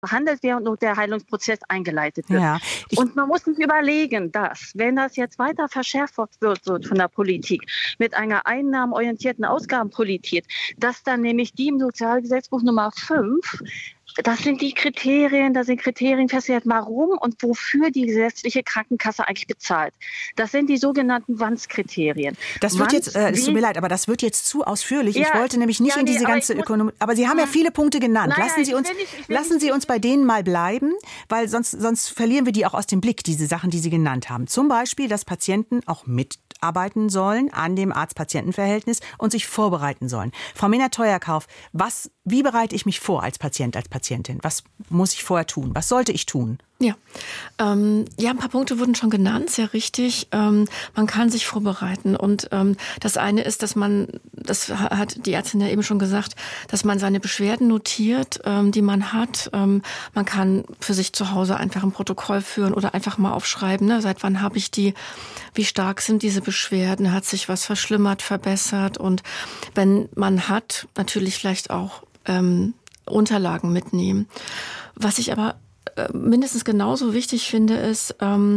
behandelt werden und der Heilungsprozess eingeleitet wird. Ja, und man muss sich überlegen, dass, wenn das jetzt weiter verschärft wird von der Politik, mit einer einnahmenorientierten Ausgabenpolitik, dass dann nämlich die im Sozialgesetzbuch Nummer 5, da sind Kriterien festgelegt, warum und wofür die gesetzliche Krankenkasse eigentlich bezahlt. Das sind die sogenannten WANS-Kriterien. Das wird jetzt, es tut mir leid, aber das wird jetzt zu ausführlich. Ja, ich wollte nämlich nicht in diese ganze Ökonomie, aber Sie haben ja viele Punkte genannt. Lassen Sie uns bei denen mal bleiben, weil sonst verlieren wir die auch aus dem Blick, diese Sachen, die Sie genannt haben. Zum Beispiel, dass Patienten auch mitarbeiten sollen an dem Arzt-Patienten-Verhältnis und sich vorbereiten sollen. Frau Minna-Theuerkauf, wie bereite ich mich vor als Patient, als Patientin? Was muss ich vorher tun? Was sollte ich tun? Ja, ein paar Punkte wurden schon genannt, sehr richtig. Man kann sich vorbereiten und das eine ist, dass man, das hat die Ärztin ja eben schon gesagt, dass man seine Beschwerden notiert, die man hat. Man kann für sich zu Hause einfach ein Protokoll führen oder einfach mal aufschreiben, ne? Seit wann habe ich die, wie stark sind diese Beschwerden, hat sich was verschlimmert, verbessert und wenn man hat, natürlich vielleicht auch Unterlagen mitnehmen. Was ich aber mindestens genauso wichtig finde, ist,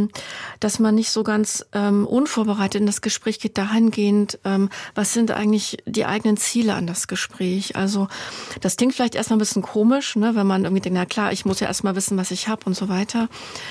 dass man nicht so ganz unvorbereitet in das Gespräch geht, dahingehend, was sind eigentlich die eigenen Ziele an das Gespräch. Also das klingt vielleicht erstmal ein bisschen komisch, ne, wenn man irgendwie denkt, na klar, ich muss ja erstmal wissen, was ich habe und so weiter.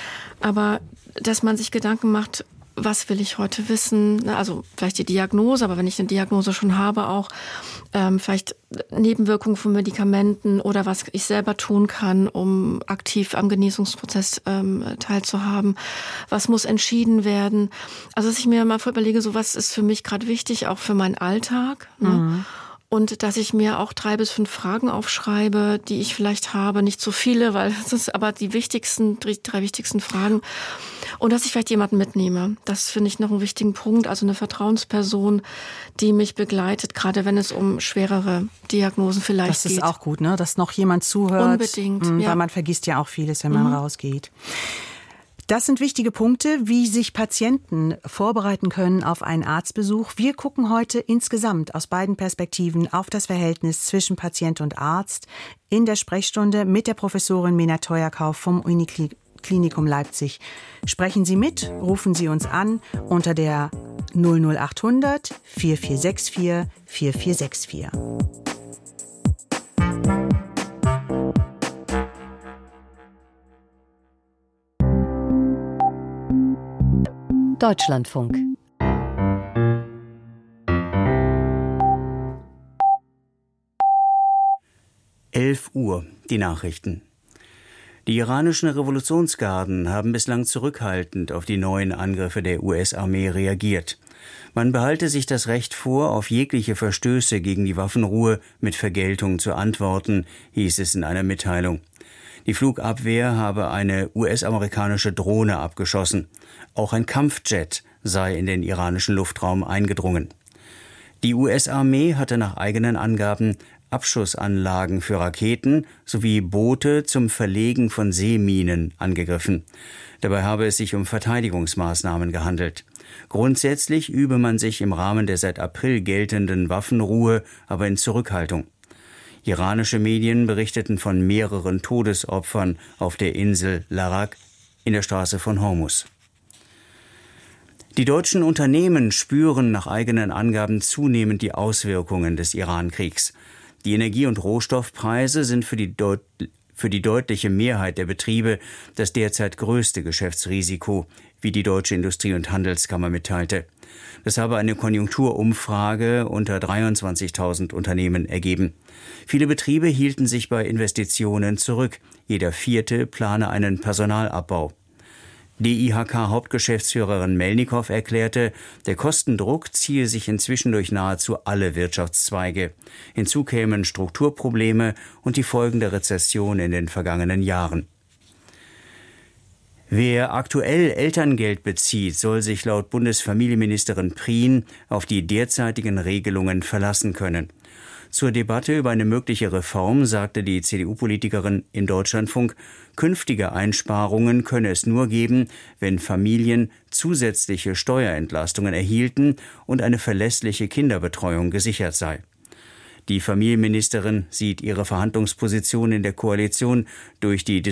Aber dass man sich Gedanken macht, was will ich heute wissen? Also vielleicht die Diagnose, aber wenn ich eine Diagnose schon habe, auch vielleicht Nebenwirkungen von Medikamenten oder was ich selber tun kann, um aktiv am Genesungsprozess teilzuhaben. Was muss entschieden werden? Also dass ich mir mal überlege, so was ist für mich gerade wichtig, auch für meinen Alltag. Ne? Mhm. Und dass ich mir auch 3 bis 5 Fragen aufschreibe, die ich vielleicht habe. Nicht so viele, weil das ist aber die 3 wichtigsten Fragen. Und dass ich vielleicht jemanden mitnehme. Das finde ich noch einen wichtigen Punkt. Also eine Vertrauensperson, die mich begleitet, gerade wenn es um schwerere Diagnosen vielleicht geht. Das ist auch gut, ne? Dass noch jemand zuhört. Unbedingt, ja. Weil man vergisst ja auch vieles, wenn man rausgeht. Das sind wichtige Punkte, wie sich Patienten vorbereiten können auf einen Arztbesuch. Wir gucken heute insgesamt aus beiden Perspektiven auf das Verhältnis zwischen Patient und Arzt in der Sprechstunde mit der Professorin Minna-Theuerkauf vom Uniklinikum Leipzig. Sprechen Sie mit, rufen Sie uns an unter der 00800 4464 4464. Deutschlandfunk. Uhr, die Nachrichten. Die iranischen Revolutionsgarden haben bislang zurückhaltend auf die neuen Angriffe der US-Armee reagiert. Man behalte sich das Recht vor, auf jegliche Verstöße gegen die Waffenruhe mit Vergeltung zu antworten, hieß es in einer Mitteilung. Die Flugabwehr habe eine US-amerikanische Drohne abgeschossen. Auch ein Kampfjet sei in den iranischen Luftraum eingedrungen. Die US-Armee hatte nach eigenen Angaben Abschussanlagen für Raketen sowie Boote zum Verlegen von Seeminen angegriffen. Dabei habe es sich um Verteidigungsmaßnahmen gehandelt. Grundsätzlich übe man sich im Rahmen der seit April geltenden Waffenruhe aber in Zurückhaltung. Iranische Medien berichteten von mehreren Todesopfern auf der Insel Larak in der Straße von Hormuz. Die deutschen Unternehmen spüren nach eigenen Angaben zunehmend die Auswirkungen des Iran-Kriegs. Die Energie- und Rohstoffpreise sind für die deutliche Mehrheit der Betriebe das derzeit größte Geschäftsrisiko, wie die Deutsche Industrie- und Handelskammer mitteilte. Das habe eine Konjunkturumfrage unter 23.000 Unternehmen ergeben. Viele Betriebe hielten sich bei Investitionen zurück. Jeder 4. plane einen Personalabbau. DIHK-Hauptgeschäftsführerin Melnikow erklärte, der Kostendruck ziehe sich inzwischen durch nahezu alle Wirtschaftszweige. Hinzu kämen Strukturprobleme und die Folgen der Rezession in den vergangenen Jahren. Wer aktuell Elterngeld bezieht, soll sich laut Bundesfamilienministerin Prien auf die derzeitigen Regelungen verlassen können. Zur Debatte über eine mögliche Reform sagte die CDU-Politikerin im Deutschlandfunk, künftige Einsparungen könne es nur geben, wenn Familien zusätzliche Steuerentlastungen erhielten und eine verlässliche Kinderbetreuung gesichert sei. Die Familienministerin sieht ihre Verhandlungsposition in der Koalition durch die